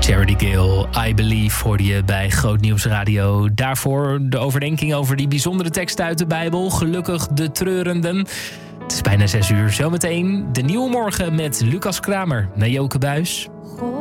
Charity Gale, I Believe hoorde je bij Groot Nieuws Radio. Daarvoor de overdenking over die bijzondere teksten uit de Bijbel. Gelukkig de treurenden. Het is bijna 6 uur. Zometeen de Nieuwe Morgen met Lucas Kramer. Naar Joke Buis.